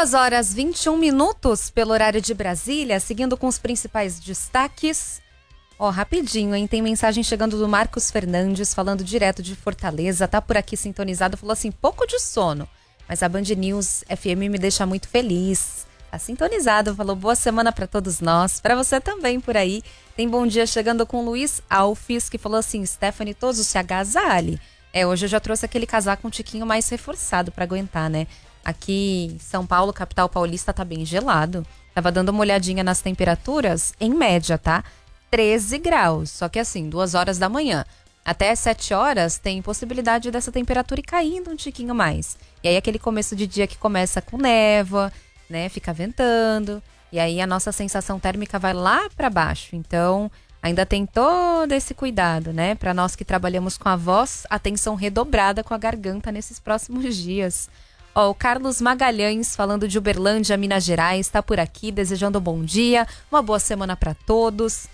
2h21 pelo horário de Brasília, seguindo com os principais destaques. Rapidinho, hein? Tem mensagem chegando do Marcos Fernandes, falando direto de Fortaleza, tá por aqui sintonizado, falou assim, pouco de sono, mas a Band News FM me deixa muito feliz. Tá sintonizado, falou boa semana pra todos nós, pra você também por aí. Tem bom dia chegando com o Luiz Alves, que falou assim, Stephanie, todos se agasalhe. Hoje eu já trouxe aquele casaco um tiquinho mais reforçado pra aguentar, né? Aqui em São Paulo, capital paulista, tá bem gelado. Tava dando uma olhadinha nas temperaturas, em média, tá? 13 graus, só que assim, 2 horas da manhã. Até 7 horas tem possibilidade dessa temperatura ir caindo um tiquinho mais. E aí aquele começo de dia que começa com névoa, né? Fica ventando. E aí a nossa sensação térmica vai lá pra baixo. Então, ainda tem todo esse cuidado, né? Pra nós que trabalhamos com a voz, atenção redobrada com a garganta nesses próximos dias. O Carlos Magalhães, falando de Uberlândia, Minas Gerais, está por aqui, desejando um bom dia, uma boa semana para todos.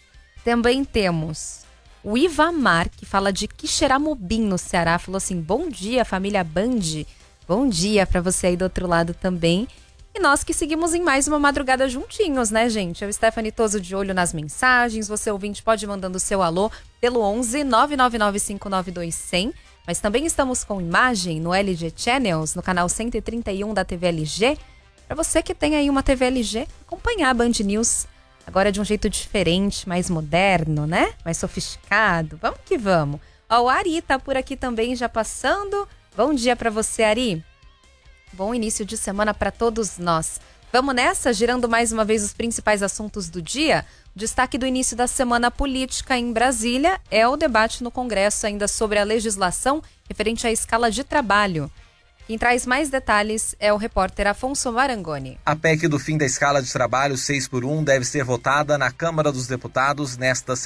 Também temos o Ivamar, que fala de Quixeramobim, no Ceará, falou assim, bom dia, família Band, bom dia para você aí do outro lado também. E nós que seguimos em mais uma madrugada juntinhos, né, gente? Eu, Stephanie Toso, de olho nas mensagens, você ouvinte pode ir mandando o seu alô pelo 11 999 592 100. Mas também estamos com imagem no LG Channels, no canal 131 da TV LG. Para você que tem aí uma TV LG, acompanhar a Band News agora de um jeito diferente, mais moderno, né? Mais sofisticado. Vamos que vamos. O Ari tá por aqui também já passando. Bom dia para você, Ari. Bom início de semana para todos nós. Vamos nessa, girando mais uma vez os principais assuntos do dia. O destaque do início da semana política em Brasília é o debate no Congresso ainda sobre a legislação referente à escala de trabalho. Quem traz mais detalhes é o repórter Afonso Marangoni. A PEC do fim da escala de trabalho 6x1 deve ser votada na Câmara dos Deputados nesta semana.